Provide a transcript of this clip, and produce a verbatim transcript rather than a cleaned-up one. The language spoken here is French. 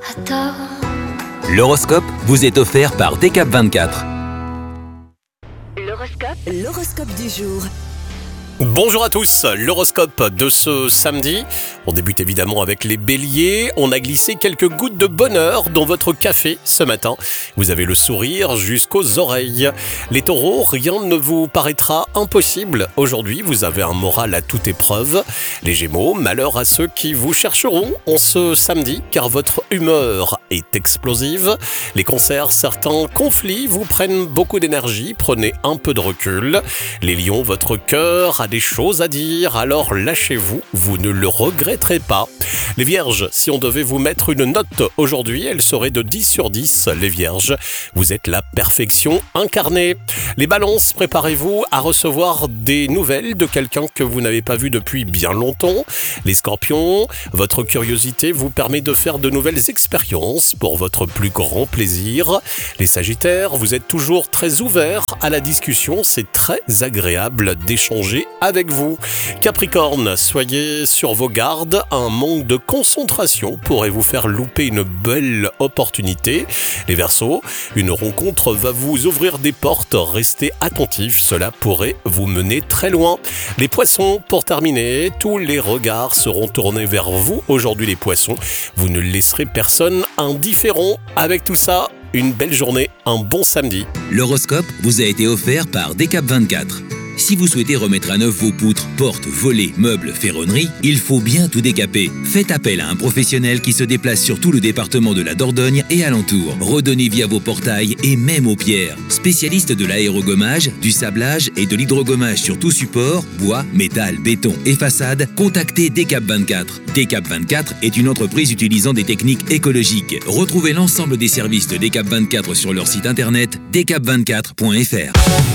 Attends. L'horoscope vous est offert par D K vingt-quatre. L'horoscope. L'horoscope du jour. Bonjour à tous, l'horoscope de ce samedi. On débute évidemment avec les béliers. On a glissé quelques gouttes de bonheur dans votre café ce matin. Vous avez le sourire jusqu'aux oreilles. Les taureaux, rien ne vous paraîtra impossible. Aujourd'hui, vous avez un moral à toute épreuve. Les gémeaux, malheur à ceux qui vous chercheront en ce samedi, car votre humeur est explosive. Les cancers, certains conflits vous prennent beaucoup d'énergie. Prenez un peu de recul. Les lions, votre cœur a des choses à dire, alors lâchez-vous, vous ne le regretterez pas. Les vierges, si on devait vous mettre une note aujourd'hui, elle serait de dix sur dix. Les vierges, vous êtes la perfection incarnée. Les balances, préparez-vous à recevoir des nouvelles de quelqu'un que vous n'avez pas vu depuis bien longtemps. Les scorpions, votre curiosité vous permet de faire de nouvelles expériences pour votre plus grand plaisir. Les sagittaires, vous êtes toujours très ouverts à la discussion, c'est très agréable d'échanger avec vous. Capricorne, soyez sur vos gardes, un manque de concentration pourrait vous faire louper une belle opportunité. Les Verseaux, une rencontre va vous ouvrir des portes, restez attentifs, cela pourrait vous mener très loin. Les Poissons, pour terminer, tous les regards seront tournés vers vous. Aujourd'hui les Poissons, vous ne laisserez personne indifférent. Avec tout ça, une belle journée, un bon samedi. L'horoscope vous a été offert par D K vingt-quatre. Si vous souhaitez remettre à neuf vos poutres, portes, volets, meubles, ferronneries, il faut bien tout décaper. Faites appel à un professionnel qui se déplace sur tout le département de la Dordogne et alentour. Redonnez vie à vos portails et même aux pierres. Spécialiste de l'aérogommage, du sablage et de l'hydrogommage sur tout support, bois, métal, béton et façade, contactez D K vingt-quatre. D K vingt-quatre est une entreprise utilisant des techniques écologiques. Retrouvez l'ensemble des services de D K vingt-quatre sur leur site internet d k vingt-quatre point f r.